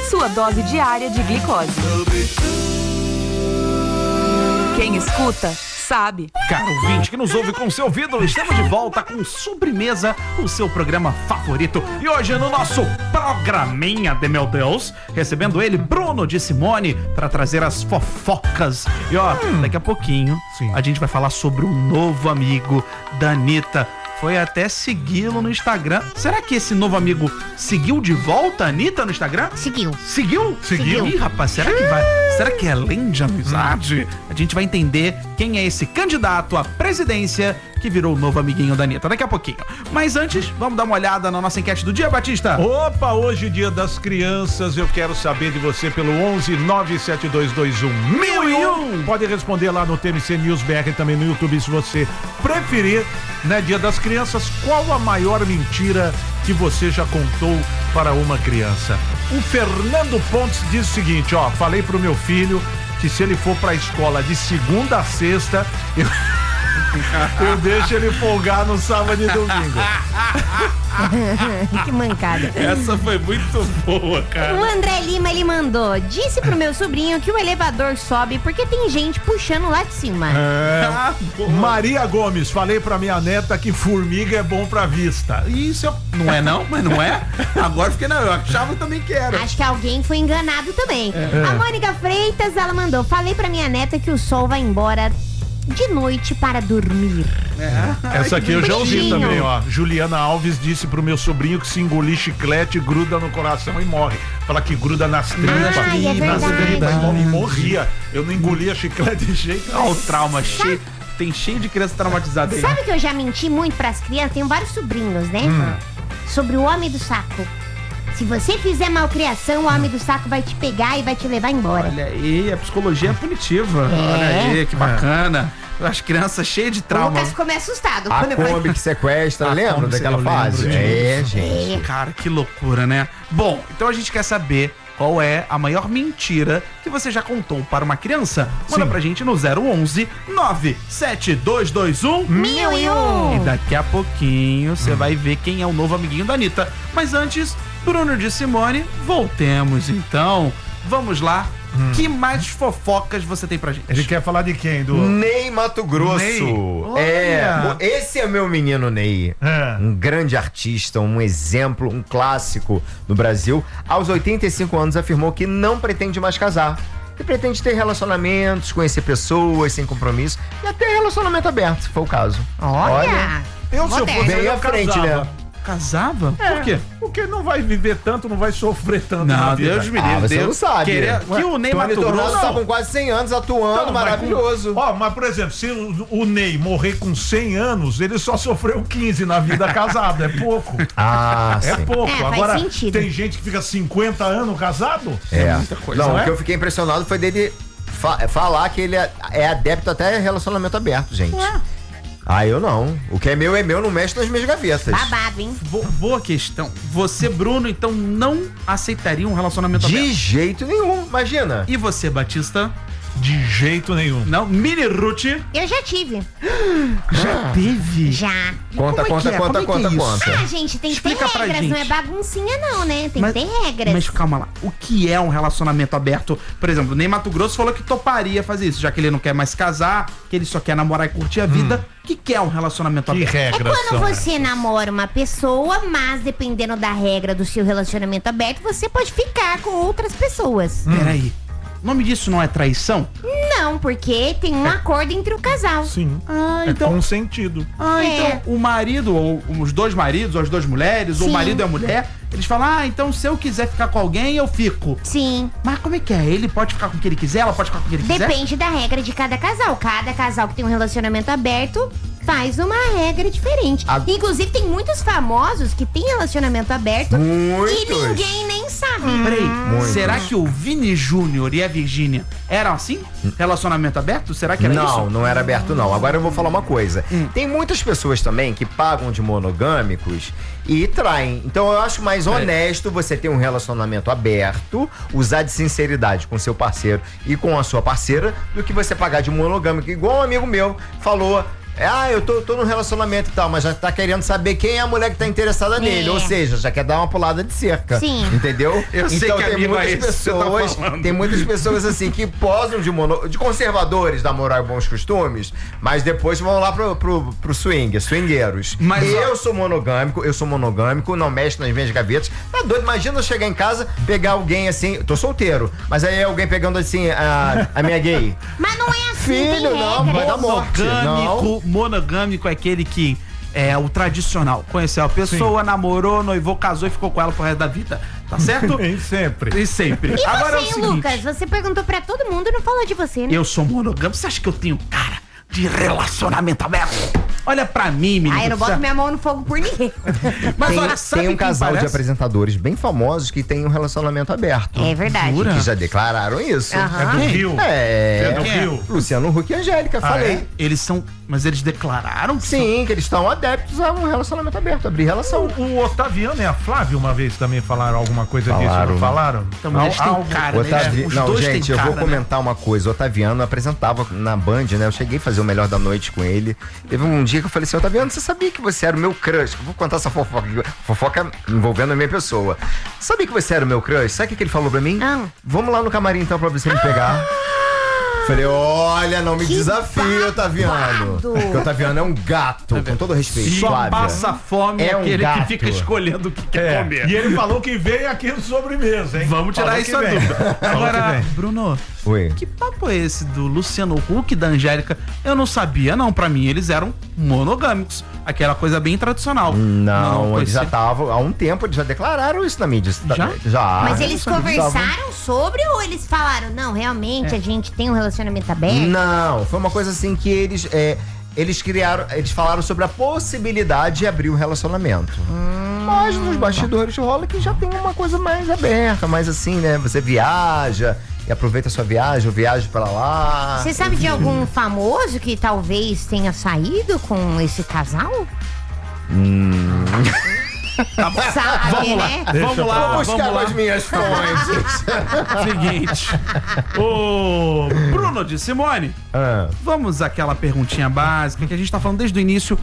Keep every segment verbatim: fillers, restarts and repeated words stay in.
sua dose diária de glicose. Quem escuta, sabe. Caro ouvinte que nos ouve com seu ouvido, estamos de volta com Sobremesa, o seu programa favorito. E hoje no nosso programinha de meu Deus, recebendo ele, Bruno de Simone, para trazer as fofocas. E ó, hum. daqui a pouquinho, Sim. a gente vai falar sobre o novo amigo da Anitta. Foi até segui-lo no Instagram. Será que esse novo amigo seguiu de volta a Anitta no Instagram? Seguiu. Seguiu? Seguiu. Ih, rapaz, será que vai? Será que é além de amizade? A gente vai entender quem é esse candidato à presidência que virou o novo amiguinho da Anitta daqui a pouquinho. Mas antes, vamos dar uma olhada na nossa enquete do dia, Batista? Opa, hoje dia das crianças, eu quero saber de você pelo onze nove sete dois dois um mil e um. Pode responder lá no T M C News B R e também no YouTube se você preferir, né? Dia das crianças, qual a maior mentira que você já contou para uma criança? O Fernando Pontes diz o seguinte, ó, falei pro meu filho que se ele for pra escola de segunda a sexta, eu... eu deixo ele folgar no sábado e domingo. Que mancada. Essa foi muito boa, cara. O André Lima, ele mandou: disse pro meu sobrinho que o elevador sobe porque tem gente puxando lá de cima. É. Maria Gomes, falei pra minha neta que formiga é bom pra vista. Isso eu... não é não, mas não é. Agora fiquei não, eu achava também que era. Acho que alguém foi enganado também. É. A Mônica Freitas, ela mandou: falei pra minha neta que o sol vai embora de noite para dormir. É. Essa aqui eu já ouvi também, ó. Juliana Alves disse pro meu sobrinho que se engolir chiclete, gruda no coração e morre. Fala que gruda nas tripas. Ah, é nas verdade. tripas e morria. Eu não engolia chiclete de jeito nenhum. Olha o trauma cheio. Tem cheio de criança traumatizada aí. Sabe que eu já menti muito pras crianças? Tenho vários sobrinhos, né? Hum. Sobre o homem do saco. Se você fizer malcriação, o homem do saco vai te pegar e vai te levar embora. Olha aí, a psicologia é punitiva. É. Olha aí, que bacana. As crianças cheias de O trauma. Lucas ficou meio assustado. A quando eu Kombi que sequestra, A lembra Kombi, daquela eu fase? lembro É, disso. gente. Cara, que loucura, né? Bom, então a gente quer saber qual é a maior mentira que você já contou para uma criança. Manda Sim. pra gente no zero onze nove sete dois dois um Mil e um. E daqui a pouquinho você vai ver quem é o novo amiguinho da Anitta. Mas antes, Bruno de Simone, voltemos então. Vamos lá. Hum. Que mais fofocas você tem pra gente? Ele quer falar de quem? Do... Ney Mato Grosso. Ney. É, esse é meu menino Ney. É. Um grande artista, um exemplo, um clássico no Brasil. Aos oitenta e cinco anos afirmou que não pretende mais casar. Que pretende ter relacionamentos, conhecer pessoas sem compromisso e até relacionamento aberto, se for o caso. Olha. Eu, se eu fosse, Bem eu à frente, casava. né? Casava? É, Por quê? Porque não vai viver tanto, não vai sofrer tanto na Não, vida. Deus me livre. Ah, você Deus não sabe. queria Ué, que o Ney Tony Mato Tornado Grosso... tá com quase cem anos atuando, Então, mas maravilhoso. com- Ó, mas por exemplo, se o, o Ney morrer com cem anos, ele só sofreu quinze na vida casado, é pouco. Ah, É sim. pouco. É, faz Agora, sentido. tem gente que fica cinquenta anos casado? É. muita coisa, Não, não o é? que eu fiquei impressionado foi dele fa- falar que ele é, é adepto até a relacionamento aberto, gente. Ah, eu não. O que é meu é meu, não mexe nas minhas gavetas. Babado, hein? Bo- boa questão. Você, Bruno, então não aceitaria um relacionamento De aberto? jeito nenhum, imagina. E você, Batista? De jeito nenhum. Não? Mini Ruth? Eu já tive. Já teve? Já. Conta, Como é conta, que é? conta, Como é que é conta, isso? conta. Ah, gente, tem que Explica ter pra regras, gente. não é baguncinha não, né? Tem Mas- que ter regras. Mas calma lá, o que é um relacionamento aberto? Por exemplo, o Ney Mato Grosso falou que toparia fazer isso, já que ele não quer mais casar, que ele só quer namorar e curtir a vida. O que, que é um relacionamento Que aberto? É regras quando são você namora uma pessoa, mas dependendo da regra do seu relacionamento aberto, você pode ficar com outras pessoas. Peraí, o nome disso não é traição? Não, porque tem um acordo entre o casal. Sim. Ah, É então... consentido. Ah, É. então o marido, ou os dois maridos, ou as duas mulheres, ou o Sim. marido e a mulher, eles falam, ah, então se eu quiser ficar com alguém, eu fico. Sim. Mas como é que é? Ele pode ficar com quem ele quiser, ela pode ficar com quem ele quiser? Depende da regra de cada casal. Cada casal que tem um relacionamento aberto faz uma regra diferente. A- Inclusive, tem muitos famosos que têm relacionamento aberto e Muitos. ninguém nem sabe. Peraí, Muitos. será que o Vini Júnior e a Virgínia eram assim? Relacionamento aberto? Será que era não, isso? não era aberto não. Agora eu vou falar uma coisa. Hum. Tem muitas pessoas também que pagam de monogâmicos e traem. Então eu acho mais honesto você ter um relacionamento aberto, usar de sinceridade com seu parceiro e com a sua parceira, do que você pagar de monogâmico. Igual um amigo meu falou É, ah, eu tô, tô num relacionamento e tal, mas já tá querendo saber quem é a mulher que tá interessada nele. Ou seja, já quer dar uma pulada de cerca. Sim. Entendeu? Eu sei então que tem amigo é muitas esse que você tá pessoas. falando. Tem muitas pessoas assim que posam de, mono, de conservadores da moral e bons costumes, mas depois vão lá pro, pro, pro swing, swingueiros. Mas, eu ó, sou monogâmico, eu sou monogâmico, não mexo nas minhas gavetas. Tá doido? Imagina eu chegar em casa, pegar alguém assim, tô solteiro, mas aí alguém pegando assim a, a minha gay. Mas não é assim, Filho, tem não, regra. vai dar morte. Monogâmico, monogâmico é aquele que é o tradicional. Conheceu a pessoa, namorou, noivou, casou e ficou com ela pro resto da vida. Tá certo? Nem sempre. E sempre. E Agora é o você, seguinte, Lucas? Você perguntou pra todo mundo e não falou de você, né? eu sou monogâmico. Você acha que eu tenho cara de relacionamento aberto? Olha pra mim, menino. Ah, eu não boto minha mão no fogo por ninguém. Mas Tem, olha, sabe tem um quem casal de parece? apresentadores bem famosos que tem um relacionamento aberto. É verdade. Jura? Que já declararam isso. Aham. É do Quem? Rio. É. É do Quem é? Rio. Luciano Huck e Angélica, Ah, falei. é? Eles são... Mas eles declararam que Sim, que eles estão adeptos a um relacionamento aberto, abrir relação. O, o Otaviano e a Flávia uma vez também falaram alguma coisa disso, Falaram. não falaram? Então, mas eles têm Algo- cara, Otavi... né? Os Não, dois gente, têm eu vou cara, né? comentar uma coisa. O Otaviano apresentava na Band, né? Eu cheguei a fazer o Melhor da Noite com ele. Teve um dia que eu falei assim, Otaviano, você sabia que você era o meu crush? Eu vou contar essa fofoca, fofoca envolvendo a minha pessoa. Sabia que você era o meu crush? Sabe o que que ele falou pra mim? Ah. Vamos lá no camarim então pra você me pegar. Falei, olha, não me Que desafie, Otaviano. babado. Porque o Otaviano é um gato, com todo respeito. Só Flávia. passa fome É um aquele gato. que fica escolhendo o que quer É, comer. e ele falou que veio aqui no sobremesa, hein? Vamos tirar Falou isso que a vem. dúvida. Falou que Agora, vem. Bruno, Oi. que papo é esse do Luciano Huck e da Angélica? Eu não sabia, não. Pra mim, eles eram monogâmicos. Aquela coisa bem tradicional. Não, foi eles já ser- estavam, há um tempo, eles já declararam isso na mídia. Já? Já. Mas eles estavam- conversaram sobre ou eles falaram, não, realmente a gente tem um relacionamento aberto? Não, foi uma coisa assim que eles, é, eles criaram, eles falaram sobre a possibilidade de abrir um relacionamento. Mas nos bastidores rola que já tem uma coisa mais aberta, mais assim, né? Você viaja e aproveita a sua viagem, ou viaja pra lá. Você sabe de algum famoso que talvez tenha saído com esse casal? Tá bom. Sabe, Vamos lá, né? vamos lá, Vou buscar vamos lá. as minhas fontes. Seguinte. Ô, Bruno de Simone, Ah, vamos àquela perguntinha básica que a gente tá falando desde o início.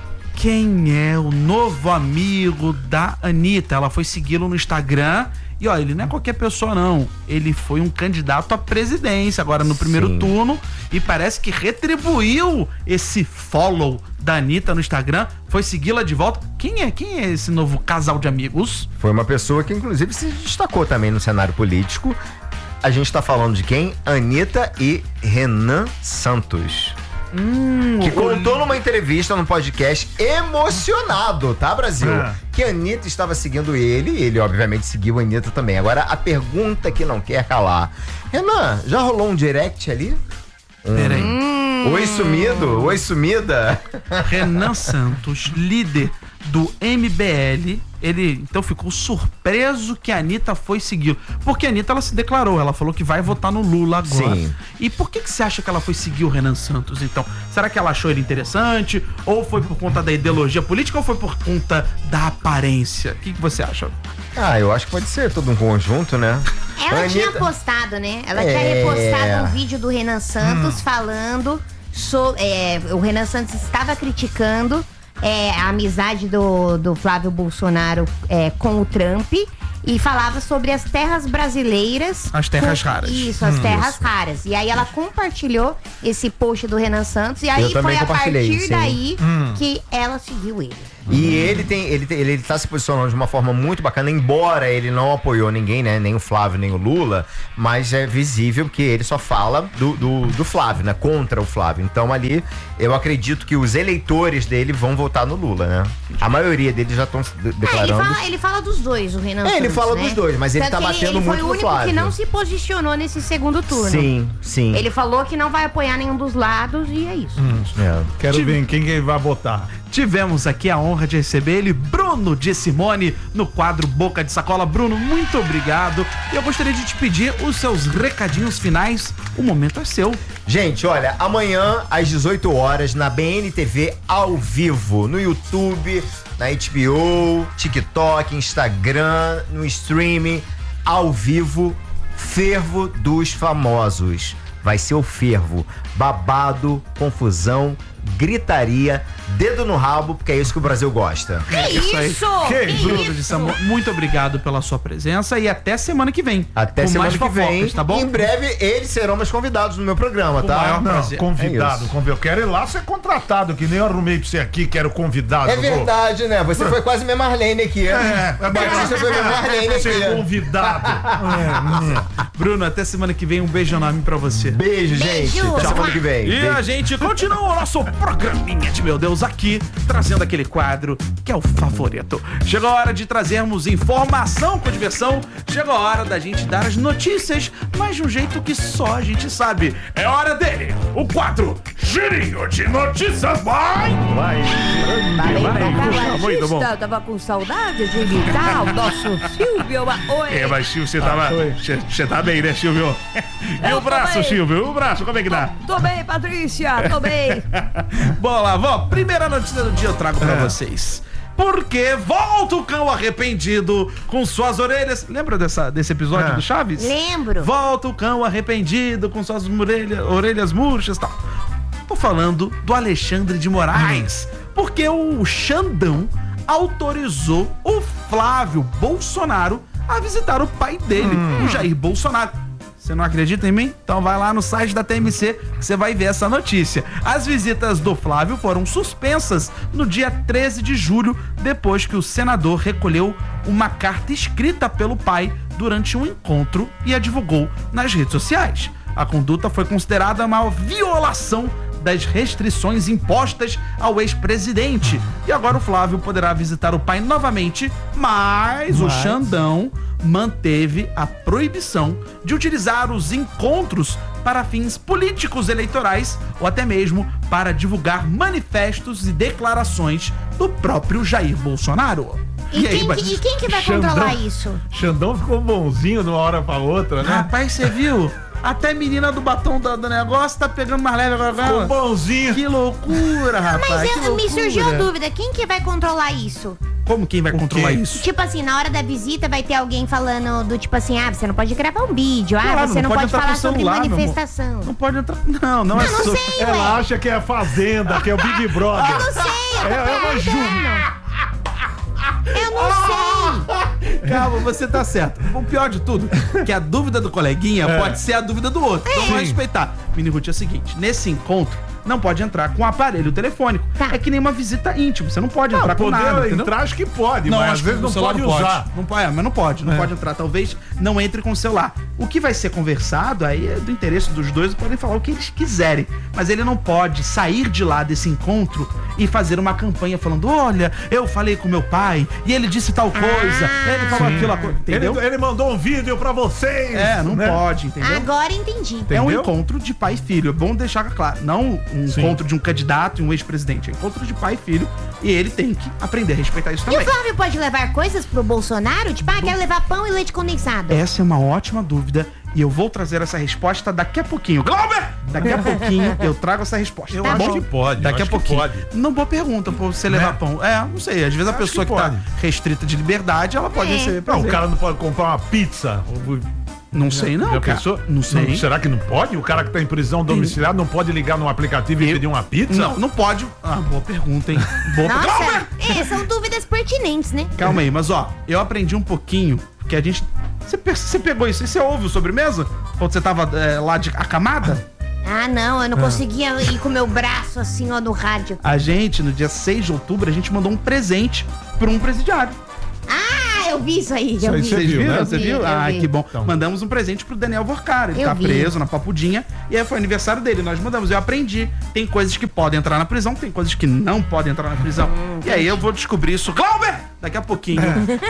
Quem é o novo amigo da Anitta? Ela foi segui-lo no Instagram. E ó, ele não é qualquer pessoa, não. Ele foi um candidato à presidência agora no primeiro Sim. turno. E parece que retribuiu esse follow da Anitta no Instagram. Foi segui-la de volta. Quem é? Quem é esse novo casal de amigos? foi uma pessoa que inclusive se destacou também no cenário político. A gente tá falando de quem? Anitta e Renan Santos. Hum, Que o- contou numa entrevista no podcast emocionado, tá, Brasil? Ah. Que a Anitta estava seguindo ele, ele obviamente seguiu a Anitta também. Agora, a pergunta que não quer calar. Renan, já rolou um direct ali? Peraí. Oi sumido? Oi sumida? Renan Santos, líder do M B L, ele então ficou surpreso que a Anitta foi segui-lo. Porque a Anitta, ela se declarou, ela falou que vai votar no Lula agora. Sim. E por que que você acha que ela foi seguir o Renan Santos, então? Será que ela achou ele interessante? Ou foi por conta da ideologia política ou foi por conta da aparência? O que que você acha? Ah, eu acho que pode ser todo um conjunto, né? Ela A tinha Anitta- postado, né? Ela É. tinha repostado um vídeo do Renan Santos falando sobre. É, o Renan Santos estava criticando é, a amizade do, do Flávio Bolsonaro é, com o Trump e falava sobre as terras brasileiras. As terras com- raras. Isso, as terras raras. E aí ela compartilhou esse post do Renan Santos e aí Eu também foi a compartilhei, partir sim. daí que ela seguiu ele. E ele tem, ele tem, ele tá se posicionando de uma forma muito bacana, embora ele não apoiou ninguém, né? Nem o Flávio, nem o Lula, mas é visível que ele só fala do, do, do Flávio, né? Contra o Flávio. Então ali, eu acredito que os eleitores dele vão votar no Lula, né? A maioria deles já estão É, ele declarando. fala, ele fala dos dois, o Renan É, ele Santos, fala né? dos dois, mas ele Tanto tá que batendo ele muito foi o no único que Flávio. não se posicionou nesse segundo turno. Sim, sim. Ele falou que não vai apoiar nenhum dos lados e é isso. É. Quero Tive- ver em quem que vai botar. Tivemos aqui a honra de receber ele, Bruno de Simone, no quadro Boca de Sacola. Bruno, muito obrigado. E eu gostaria de te pedir os seus recadinhos finais. O momento é seu. Gente, olha, amanhã às dezoito horas na B N T V ao vivo, no YouTube, na H B O, TikTok, Instagram, no streaming, ao vivo, Fervo dos Famosos. Vai ser o fervo, babado, confusão, gritaria, dedo no rabo, porque é isso que o Brasil gosta. Que aí. isso? Que Que Bruno isso? de Samu, muito obrigado pela sua presença e até semana que vem. Até com semana mais que vem. fofocas, tá bom? Em breve, eles serão meus convidados no meu programa, Com tá? maior Não, prazer. convidado, É isso. convidado. Eu quero ir lá ser contratado, que nem eu arrumei pra você aqui, quero convidado. É verdade, né? Você foi quase minha Marlene aqui. É, é Batista foi minha Marlene ser aqui. convidado. É, Bruno, até semana que vem, um beijo enorme pra você. Beijo, gente. Beijo. Até semana que vem. E Beijo. a gente continua o nosso programinha de meu Deus aqui, trazendo aquele quadro que é o favorito. Chegou a hora de trazermos informação com diversão. Chegou a hora da gente dar as notícias, mas de um jeito que só a gente sabe. É hora dele, o quadro Girinho de Notícias. Vai! vai. Falei Vai, pra puxa, muito bom. Tabagista, tava com saudade de imitar o nosso Silvio. Oi. É, mas Silvio, você tava. Você tá bem, né, Silvio? E Eu o braço, tô bem. Silvio? O braço, como é que dá? Tô bem, Patrícia, tô bem. Bom lá, vó, primeira notícia do dia eu trago pra vocês. Porque volta o cão arrependido com suas orelhas. Lembra dessa, desse episódio É. do Chaves? Lembro. Volta o cão arrependido com suas orelha, orelhas murchas e tal. Tô falando do Alexandre de Moraes. Porque o Xandão autorizou o Flávio Bolsonaro a visitar o pai dele, o Jair Bolsonaro. Você não acredita em mim? Então vai lá no site da T M C que você vai ver essa notícia. As visitas do Flávio foram suspensas no dia treze de julho, depois que o senador recolheu uma carta escrita pelo pai durante um encontro e a divulgou nas redes sociais. A conduta foi considerada uma violação das restrições impostas ao ex-presidente. E agora o Flávio poderá visitar o pai novamente, mas, o Xandão manteve a proibição de utilizar os encontros para fins políticos eleitorais ou até mesmo para divulgar manifestos e declarações do próprio Jair Bolsonaro. E, quem, mas- que- e quem que vai Xandão. controlar isso? Xandão ficou bonzinho de uma hora pra outra, né? Rapaz, você viu? Até a menina do batom do, do negócio tá pegando mais leve agora com Ficou ela. bonzinho. Que loucura, rapaz. Mas que eu- me loucura. surgiu a dúvida, quem que vai controlar isso? Como quem vai controlar quê? isso? Tipo assim, na hora da visita vai ter alguém falando do tipo assim, ah, você não pode gravar um vídeo, ah, Claro, você não, pode, entrar falar com sobre celular, meu amor. manifestação. Não pode entrar. Não, não é Eu não so- sei, Ela ué. acha que é a Fazenda, que é o Big Brother. Eu não sei, eu tô É, é uma perguntando. Eu não sei. Calma, você tá certo. O pior de tudo, que a dúvida do coleguinha É. pode ser a dúvida do outro. Então vamos Sim. respeitar. Mini Ruth, é o seguinte: nesse encontro, não pode entrar com aparelho telefônico. Tá. É que nem uma visita íntima. Você não pode entrar com Poder nada, entendeu? entrar, acho que pode, mas acho às que vezes o não celular pode usar. Não pode, é, mas não pode, não É. pode entrar. Talvez não entre com o celular. O que vai ser conversado aí é do interesse dos dois, podem falar o que eles quiserem. Mas ele não pode sair de lá desse encontro e fazer uma campanha falando: olha, eu falei com meu pai e ele disse tal coisa, Ah. ele falou Sim. aquilo, entendeu? Ele, ele mandou um vídeo pra vocês. É, não né? pode, entendeu? Agora entendi. É um Entendeu? encontro de pai e filho. É bom deixar claro. Não um Sim. encontro de um candidato e um ex-presidente. É encontro de pai e filho. E ele tem que aprender a respeitar isso E também. o Flávio pode levar coisas pro Bolsonaro? Tipo, ah, quero levar pão e leite condensado. Essa é uma ótima dúvida. E eu vou trazer essa resposta daqui a pouquinho. Glauber! Daqui a pouquinho eu trago essa resposta. Eu tá acho bom? que pode, eu Daqui a acho que pouquinho. pode. Não boa pergunta pra você levar Né? pão. É, não sei. Às vezes a Acho pessoa que que, tá pode. restrita de liberdade, ela pode É. receber Não, prazer. o cara não pode comprar uma pizza. Não sei não, Já cara. pensou? Não sei. Será que não pode? O cara que tá em prisão domiciliar não pode ligar no aplicativo e Eu- pedir uma pizza? Não, não pode. Ah, boa pergunta, hein? Boa pergunta. Nossa, é, são dúvidas pertinentes, né? Calma aí, mas ó, eu aprendi um pouquinho, porque a gente... Você, pe- você pegou isso? E você ouve o sobremesa? Quando você tava é, lá de acamada? Ah, não, eu não conseguia ir com o meu braço assim, ó, no rádio. A gente, no dia seis de outubro, a gente mandou um presente pra um presidiário. Ah, eu vi isso aí, Isso eu aí vi. você Vocês viu, viram? né? Você Eu vi, viu? eu Ah, vi. que bom. Então. Mandamos um presente pro Daniel Vorcara. Ele Eu tá vi. preso na Papudinha. E aí foi aniversário dele. Nós mandamos. Eu aprendi. Tem coisas que podem entrar na prisão, tem coisas que não podem entrar na prisão. Hum, E aí eu vou descobrir isso. Glauber! Daqui a pouquinho.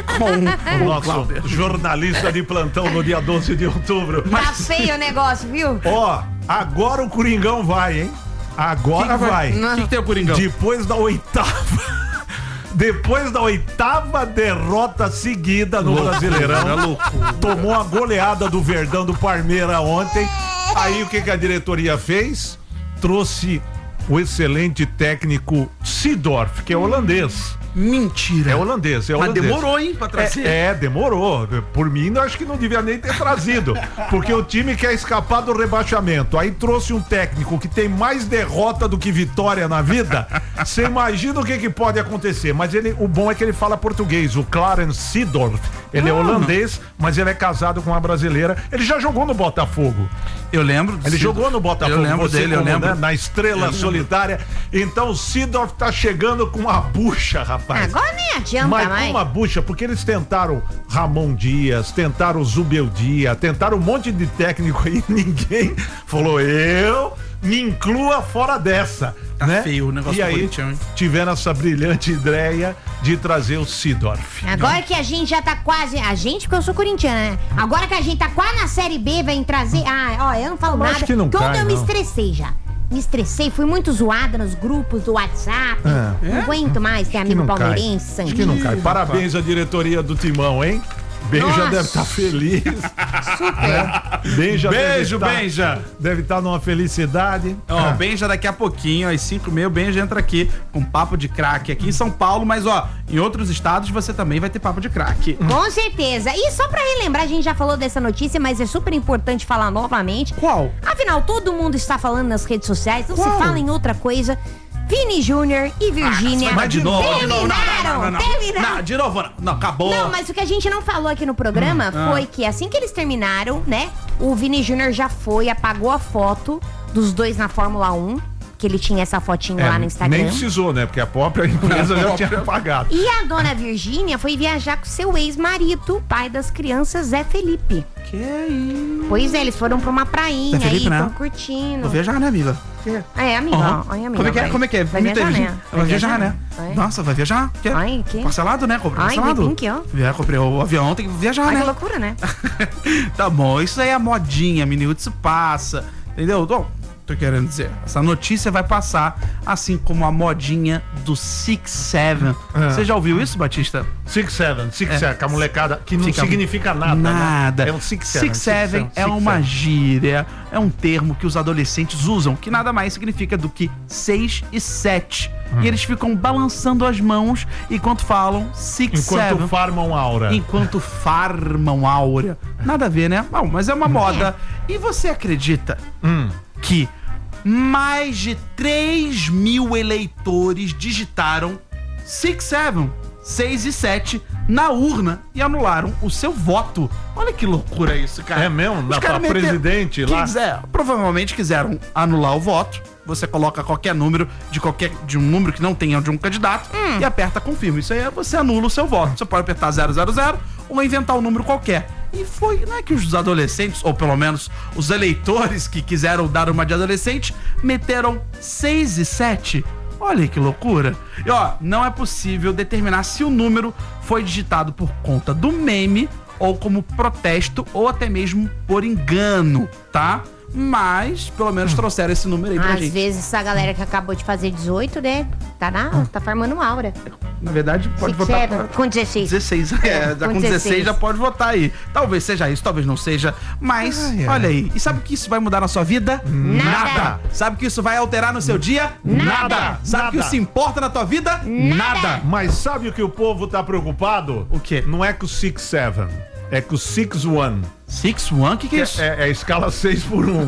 Com O o nosso Glauber. jornalista de plantão no dia doze de outubro. Tá feio o negócio, viu? Ó, agora o Coringão vai, hein? Agora vai. O que, que tem o Coringão? Depois da oitava. Depois da oitava derrota seguida no Brasileirão, tomou a goleada do Verdão do Parmeira ontem. Aí o que, que a diretoria fez? Trouxe o excelente técnico Seedorf, que é holandês. Mentira. É holandês, é Mas holandês. demorou, hein, pra trazer. É, é, demorou. Por mim, eu acho que não devia nem ter trazido. Porque o time quer escapar do rebaixamento. Aí trouxe um técnico que tem mais derrota do que vitória na vida. Você imagina o que, que pode acontecer. Mas ele, o bom é que ele fala português. O Clarence Seedorf. Ele é holandês, mas ele é casado com uma brasileira. Ele já jogou no Botafogo. Eu lembro. Ele Seedorf. jogou no Botafogo. Eu lembro você dele, eu como, lembro. né, na Estrela Eu Solitária. Então o Seedorf tá chegando com uma bucha, rapaz. Agora nem adianta Mas mais. uma bucha, porque eles tentaram Ramon Dias, tentaram Zubeldia, tentaram um monte de técnico aí, ninguém falou, eu me inclua fora dessa. Tá né? feio o negócio E do aí Corinthians, hein? tiveram essa brilhante ideia de trazer o Seedorf. Agora que a gente já tá quase. A gente, porque eu sou corintiana, né? Agora que a gente tá quase na Série B, vem trazer. Ah, ó, eu não falo Eu acho nada. que não Porque cai, ontem eu me não. estressei já. Me estressei, fui muito zoada nos grupos do WhatsApp. É. Não aguento mais ter Que amigo não cai. palmeirense, Acho que não cai. Ih, Parabéns à diretoria do Timão, hein? Benja Nossa. deve estar feliz. Super. Benja Beijo, deve estar- Benja. Deve estar numa felicidade. Ó, Ah. o Benja daqui a pouquinho, às cinco e meia, o Benja entra aqui com papo de craque aqui em São Paulo, mas ó, em outros estados você também vai ter papo de craque. Com certeza. E só pra relembrar, a gente já falou dessa notícia, mas é super importante falar novamente. Qual? Afinal, todo mundo está falando nas redes sociais, não Qual? se fala em outra coisa. Vini Júnior e Virgínia Mas de novo, de novo, não, não, terminaram, não, não, não. terminaram. Não, de novo, não, não, acabou. Não, mas o que a gente não falou aqui no programa Hum, ah. foi que assim que eles terminaram, né? O Vini Júnior já foi, apagou a foto dos dois na Fórmula um, que ele tinha essa fotinho lá no Instagram. Nem precisou, né? Porque a própria empresa já tinha pagado. E a dona Virgínia foi viajar com seu ex-marido, pai das crianças, Zé Felipe. Que isso? Pois é, eles foram pra uma prainha Zé Felipe, aí, né? estão curtindo. Vou viajar, né, amiga? É, amigo, Aham. ó, oi, amigo. Como é que é? vai- Como é que é? Vai Me viajar, entende? né? Vai viajar, né? Vai. Nossa, vai viajar? Quê? Ai, que? Parcelado, né? Comprei Ai, parcelado. vi que, ó. É, comprei o avião, tem que viajar, Ai, né? que loucura, né? Tá bom, isso aí é modinha, menino, isso passa. Entendeu? Bom, tô querendo dizer, essa notícia vai passar, assim como a modinha do Six Seven. É. Você já ouviu isso, Batista? Six Seven, Six É. Seven, com a molecada, que não Fica- significa nada. Nada. Né? É um Six Seven. Six Seven é Six uma Seven. gíria, é um termo que os adolescentes usam, que nada mais significa do que seis e sete. Hum. E eles ficam balançando as mãos enquanto falam Six Enquanto Seven. farmam aura. Enquanto farmam áurea. Nada a ver, né? Bom, mas é uma moda. E você acredita Hum. que mais de três mil eleitores digitaram Six Seven, seis e sete na urna e anularam o seu voto? Olha que loucura isso, cara. É mesmo? Os Dá caras pra meteram- presidente lá? Quiser, provavelmente quiseram anular o voto. Você coloca qualquer número de qualquer de um número que não tenha de um candidato e aperta confirma. Isso aí é você anula o seu voto. Você pode apertar zero zero zero ou inventar um número qualquer. E foi, não é que os adolescentes, ou pelo menos os eleitores que quiseram dar uma de adolescente, meteram seis e sete. Olha que loucura. E ó, não é possível determinar se o número foi digitado por conta do meme ou como protesto ou até mesmo por engano, tá? Mas, pelo menos trouxeram esse número aí pra Às gente. vezes essa galera que acabou de fazer dezoito, né? Tá, na, tá farmando aura. Na verdade, pode Six votar Seven, pra... com dezesseis. dezesseis, é, já Com com dezesseis dezesseis já pode votar aí. Talvez seja isso, talvez não seja, mas Ai, ai. olha aí. E sabe o que isso vai mudar na sua vida? Nada. Sabe o que isso vai alterar no seu dia? Nada. Sabe o que Nada. isso importa na tua vida? Nada. Mas sabe o que o povo tá preocupado? O quê? Não é com o Six Seven, é com o Six One. Six One? O que, que é isso? É, é a escala seis por um.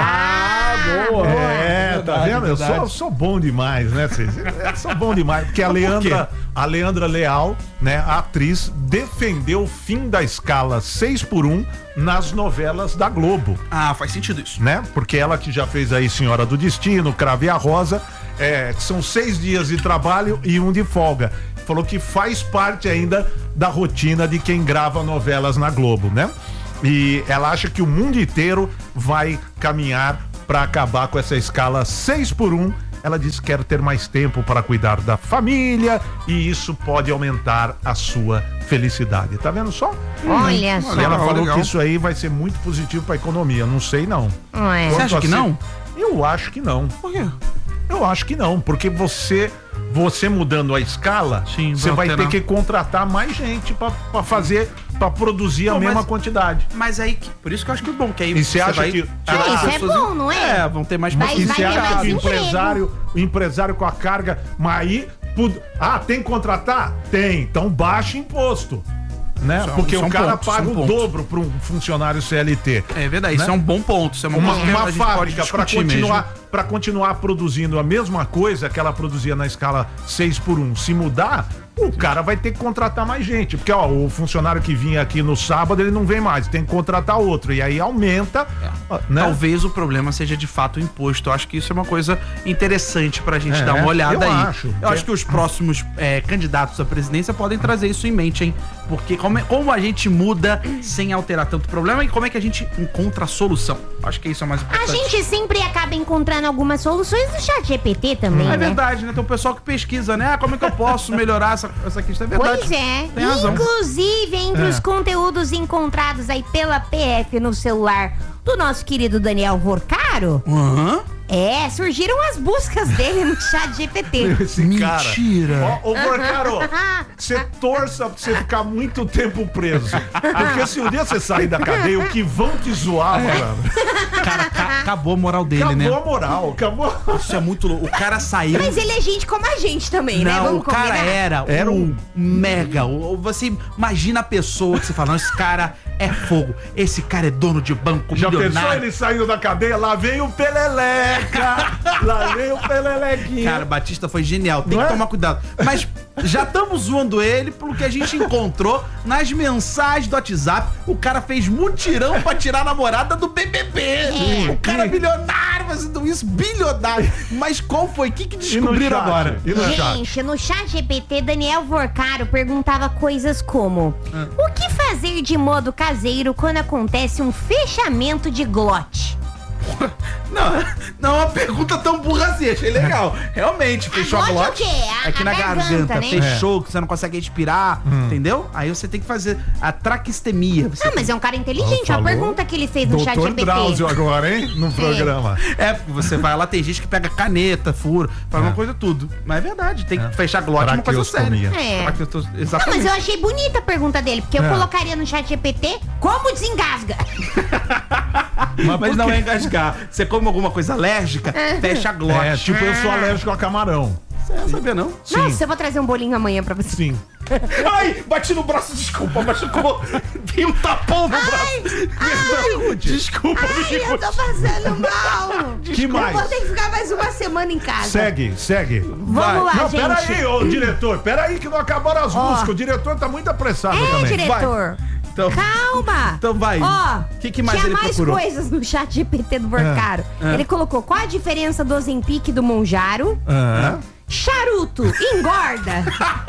Ah, boa. É, tá Verdade, vendo? Eu verdade. sou, sou bom demais, né, Cês? Eu sou bom demais. Porque a Mas por Leandra, quê? a Leandra Leal, né, a atriz, defendeu o fim da escala seis por um nas novelas da Globo, Ah, faz sentido isso. né? Porque ela que já fez aí Senhora do Destino, Crave a Rosa, é, são seis dias de trabalho e um de folga. Falou que faz parte ainda da rotina de quem grava novelas na Globo, né? E ela acha que o mundo inteiro vai caminhar para acabar com essa escala seis por um. Ela disse que quer ter mais tempo para cuidar da família e isso pode aumentar a sua felicidade. Tá vendo só? Olha só. E ela Legal, falou legal. que isso aí vai ser muito positivo para a economia. Não sei não. É. Você acha que Quanto a não? ser- Eu acho que não. Por quê? Eu acho que não, porque você você mudando a escala, Sim, você vai vai ter alterar. que contratar mais gente pra pra fazer, pra produzir a Pô, mesma mas- quantidade. Mas aí, que- por isso que eu acho que é bom, que aí E você acha vai que- tirar É, as isso é pessoas- bom, não é? É, vão ter mais Vai- E vai você ter acha mais que o emprego. empresário, o empresário com a carga, mas aí Pud- Ah, tem que contratar? Tem. Então baixa imposto. Né? Isso é um- Porque isso é o um cara ponto, paga isso é um o ponto. dobro para um funcionário C L T. É verdade, isso Né? é um bom ponto. Isso é uma, Uma, coisa que uma a gente pode fábrica para discutir continuar, para continuar produzindo a mesma coisa que ela produzia na escala seis por um, se mudar, o cara vai ter que contratar mais gente. Porque ó, o funcionário que vinha aqui no sábado, ele não vem mais, tem que contratar outro. E aí aumenta. É. Né? Talvez o problema seja de fato o imposto. Eu acho que isso é uma coisa interessante pra gente É, dar uma olhada eu aí. acho. Eu acho que os próximos é, candidatos à presidência podem trazer isso em mente, hein? Porque como, é- como a gente muda sem alterar tanto problema e como é que a gente encontra a solução? Acho que isso é o mais A importante. gente sempre acaba encontrando algumas soluções no chat G P T também, É né? verdade, né? Tem o pessoal que pesquisa, né? Ah, como é que eu posso melhorar essa, essa questão? É verdade. Pois é. Tem razão. Inclusive, entre É. os conteúdos encontrados aí pela P F no celular do nosso querido Daniel Vorcaro, Aham. é, surgiram as buscas dele no chat G P T. Esse Mentira. cara. Ó, ô, Vorcaro, você torça pra você ficar muito tempo preso. Porque se um dia você sair da cadeia, o que vão te zoar, mano. Cara, ca- acabou a moral dele, Acabou né? a moral, acabou. Isso é muito louco. O cara saiu. Mas ele é gente como a gente também, né? Não, Vamos o cara combinar? era, Era um um- mega. o- Você imagina a pessoa que você fala, não, esse cara é fogo. Esse cara é dono de banco, Já pensou milionário. ele saindo da cadeia? Lá vem o Peleleca! Lá vem o Pelelequinha! Cara, Batista foi genial. Tem Não que é? tomar cuidado. Mas já estamos zoando ele pelo que a gente encontrou nas mensagens do WhatsApp. O cara fez mutirão pra tirar a namorada do B B B. É. O cara é bilionário fazendo isso, bilionário. Mas qual foi? O que, que descobriram chat? agora? E no chat? Gente, no chat G P T, Daniel Vorcaro perguntava coisas como: Ah. o que fazer de modo caseiro quando acontece um fechamento de glote? Não, não é uma pergunta tão burra assim, achei legal. Realmente, fechou a glote glote. é o quê? A- Aqui a na garganta, garganta, né? fechou, que você não consegue respirar, entendeu? Aí você tem que fazer a traquistemia. Você Não, mas é um cara inteligente. Olha a Falou. pergunta que ele fez no chat G Doutor P T. Drauzio agora, hein? No programa. É, porque você vai lá, tem gente que pega caneta, fura, faz uma coisa tudo. Mas é verdade, tem que fechar glote, é uma coisa séria. Traqueostomia. É. Traqueostomia, Não, exatamente. mas eu achei bonita a pergunta dele, porque eu É. colocaria no chat G P T como desengasga. Mas, por não quê? é engasgar. Você come alguma coisa alérgica, fecha a glote. É, tipo, eu sou alérgico a camarão. Você não sabia, não? Sim. Nossa, eu vou trazer um bolinho amanhã pra você. Sim. Ai, bati no braço, desculpa, machucou. Tem um tapão no braço. ai. Desculpa, Ai, eu tô passando mal. Que Eu vou mais? ter que ficar mais uma semana em casa. Segue, segue. Vamos Vai. lá, Não, gente. peraí, ô diretor, peraí que não acabaram as Ó. músicas. O diretor tá muito apressado É, também. diretor. Então, Calma! Então vai. Ó, Que que mais tinha ele mais procurou? coisas no chat G P T do Vorcaro. É. Ele colocou qual a diferença do Ozempic e do Monjaro. Ah. Charuto engorda.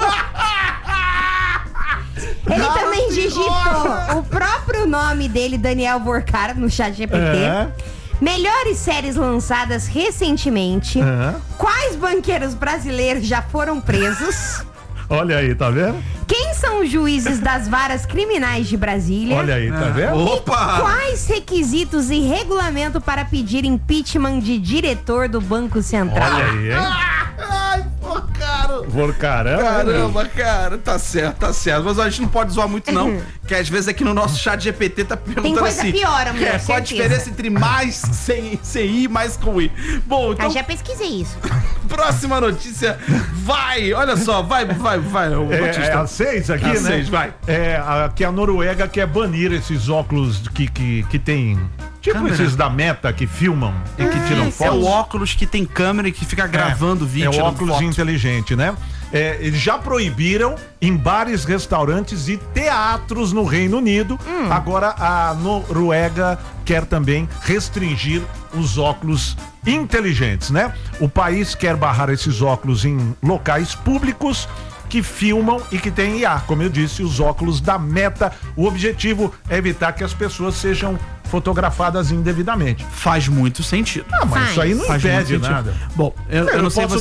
Ele também digitou o próprio nome dele, Daniel Vorcaro, no chat G P T. É. Melhores séries lançadas recentemente. É. Quais banqueiros brasileiros já foram presos? Olha aí, tá vendo? Quem são os juízes das varas criminais de Brasília? Olha aí, tá vendo? Opa! Quais requisitos e regulamento para pedir impeachment de diretor do Banco Central? Olha aí, hein? Ai, pô, cara. Por caramba. Caramba, cara, tá certo, tá certo. Mas a gente não pode zoar muito, não. Que às vezes aqui no nosso chat G P T tá perguntando coisa assim. pior, amor, é, qual a certeza. diferença entre mais sem, sem I e mais com I? Bom, então, Ah, já pesquisei isso. próxima notícia. Vai, olha só, vai, vai, vai. ô, É, Batista. é a seis aqui, A né? seis, vai. É, a, que a Noruega quer banir esses óculos que, que, que tem. Tipo Câmera. esses da Meta que filmam e que tiram Esse é o fotos. óculos que tem câmera e que fica gravando é, vídeo. É o tirando óculos foto. inteligente, né? É, eles já proibiram em bares, restaurantes e teatros no Reino Unido. Hum. Agora a Noruega quer também restringir os óculos inteligentes, né? O país quer barrar esses óculos em locais públicos que filmam e que tem I A. Como eu disse, os óculos da Meta. O objetivo é evitar que as pessoas sejam fotografadas indevidamente. Faz muito sentido. Ah, mas Faz. isso aí não Faz muito impede sentido. nada. Bom, eu, eu Eu não sei posso